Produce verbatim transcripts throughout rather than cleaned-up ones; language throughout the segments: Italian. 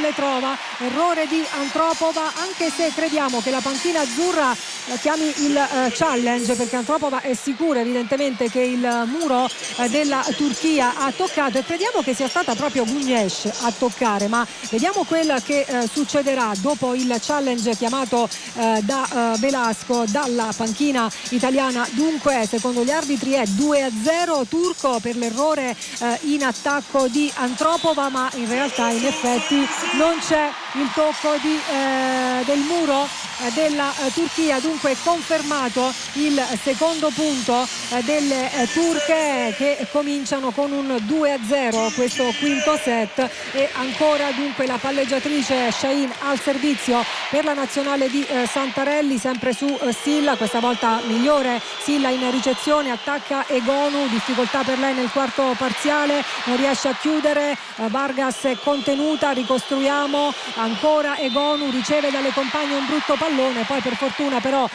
le trova, errore di Antropova, anche se crediamo che la panchina azzurra la chiami il uh, challenge, perché Antropova è sicura evidentemente che il muro uh, della Turchia ha toccato, e crediamo che sia stata proprio Gunesh a toccare, ma vediamo quel che uh, succederà dopo il challenge chiamato uh, da uh, Velasco dalla panchina italiana. Dunque secondo gli arbitri è due a zero turco per l'errore uh, in attacco di Antropova, ma in realtà in effetti non c'è il tocco di, uh, del muro uh, della uh, Turchia. Dunque è confermato il secondo punto uh, delle uh, turche, che cominciano con un due a zero questo quinto set, e ancora dunque la palleggiatrice Şahin al servizio per la nazionale di uh, Santarelli, sempre su uh, Silla, questa volta migliore Silla in ricezione, attacca Egonu, difficoltà per lei nel quarto parziale, non riesce a chiudere, uh, Vargas è contenuta, ricostruiamo, ancora Egonu riceve dalle compagne un brutto pallone, poi per fortuna però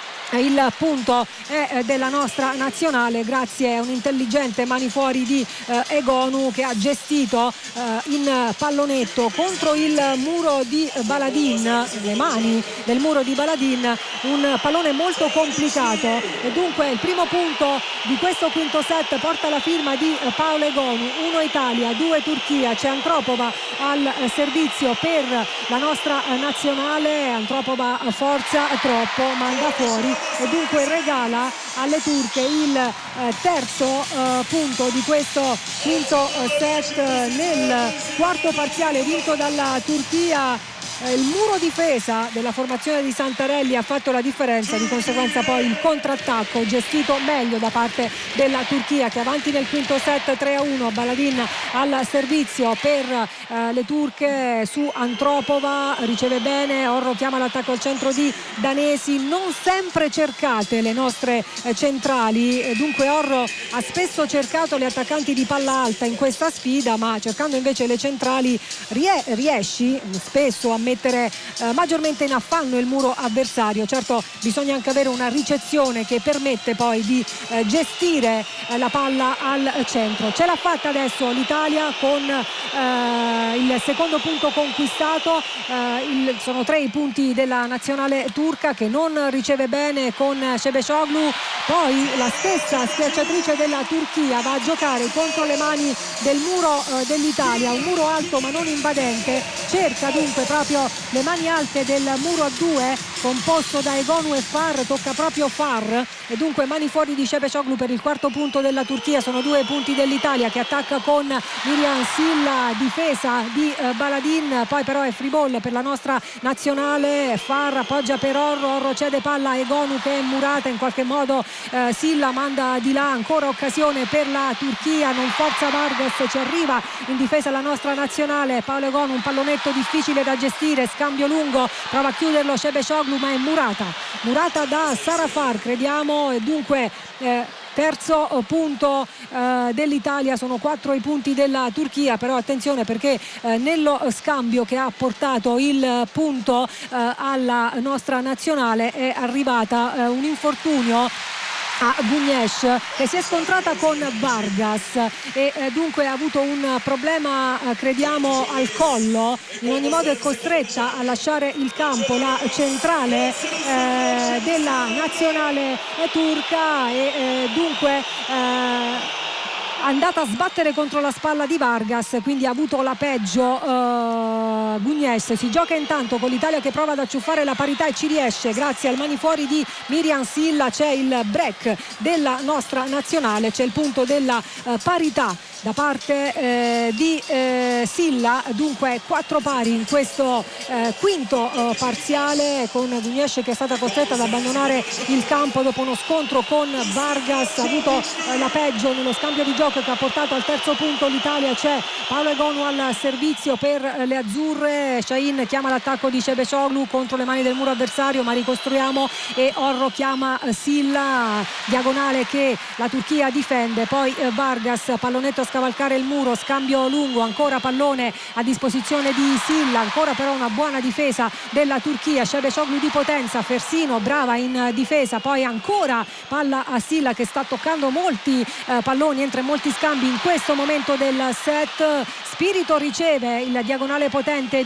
il punto è della nostra nazionale grazie a un intelligente mani fuori di eh, Egonu, che ha gestito eh, in pallonetto contro il muro di Baladin, le mani del muro di Baladin, un pallone molto complicato, e dunque il primo punto di questo quinto set porta la firma di Paola Egonu. Uno Italia, due Turchia, c'è Antropova al servizio per la nostra nazionale, Antropova forza troppo, manda fuori, e dunque regala alle turche il eh, terzo eh, punto di questo quinto eh, set nel quarto parziale vinto dalla Turchia. Il muro difesa della formazione di Santarelli ha fatto la differenza, di conseguenza poi il contrattacco gestito meglio da parte della Turchia, che avanti nel quinto set tre a uno. Baladin al servizio per eh, le turche su Antropova, riceve bene, Orro chiama l'attacco al centro di Danesi, non sempre cercate le nostre eh, centrali, dunque Orro ha spesso cercato le attaccanti di palla alta in questa sfida, ma cercando invece le centrali rie- riesci spesso a mettere eh, maggiormente in affanno il muro avversario. Certo, bisogna anche avere una ricezione che permette poi di eh, gestire eh, la palla al centro. Ce l'ha fatta adesso l'Italia con eh, il secondo punto conquistato, eh, il, sono tre i punti della nazionale turca, che non riceve bene con Şebešoglu, poi la stessa schiacciatrice della Turchia va a giocare contro le mani del muro eh, dell'Italia, un muro alto ma non invadente, cerca dunque proprio le mani alte del muro a due composto da Egonu e Far, tocca proprio Far, e dunque mani fuori di Şebešoglu per il quarto punto della Turchia. Sono due punti dell'Italia, che attacca con Miriam Silla, difesa di eh, Baladin, poi però è free ball per la nostra nazionale. Far appoggia per Orro, Orro cede palla a Egonu che è murata in qualche modo, eh, Silla manda di là, ancora occasione per la Turchia, non forza Vargas, ci arriva in difesa la nostra nazionale. Paolo Egonu, un pallonetto difficile da gestire, scambio lungo, prova a chiuderlo Şebešoglu, ma è murata murata da Sara Far, crediamo, e dunque eh, terzo punto eh, dell'Italia. Sono quattro i punti della Turchia, però attenzione perché eh, nello scambio che ha portato il punto eh, alla nostra nazionale è arrivata eh, un infortunio a Gunesh, che si è scontrata con Vargas e eh, dunque ha avuto un problema eh, crediamo al collo. In ogni modo è costretta a lasciare il campo la centrale eh, della nazionale eh, turca, e eh, dunque eh, andata a sbattere contro la spalla di Vargas, quindi ha avuto la peggio uh, Gunesh. Si gioca intanto con l'Italia che prova ad acciuffare la parità e ci riesce grazie al mani fuori di Miriam Silla. C'è il break della nostra nazionale, c'è il punto della uh, parità da parte eh, di eh, Silla, dunque quattro pari in questo eh, quinto eh, parziale, con Gunesh che è stata costretta ad abbandonare il campo dopo uno scontro con Vargas. Ha avuto eh, la peggio nello scambio di gioco che ha portato al terzo punto l'Italia. C'è Paolo Egonu al servizio per eh, le azzurre, Şahin chiama l'attacco di Şebešoglu contro le mani del muro avversario, ma ricostruiamo, e Orro chiama eh, Silla, diagonale che la Turchia difende, poi eh, Vargas, pallonetto a scavalcare il muro, scambio lungo, ancora pallone a disposizione di Silla, ancora però una buona difesa della Turchia. Şebešoglu di potenza, Fersino brava in difesa, poi ancora palla a Silla che sta toccando molti eh, palloni, entra in molti scambi in questo momento del set. Spirito riceve il diagonale potente